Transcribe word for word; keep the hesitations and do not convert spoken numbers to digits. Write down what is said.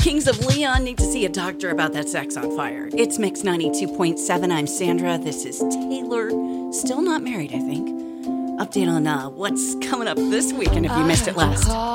Kings of Leon need to see a doctor about that sex on fire. It's Mix ninety-two point seven. I'm Sandra. This is Taylor. Still not married, I think. Update on uh, what's coming up this weekend if you missed it last.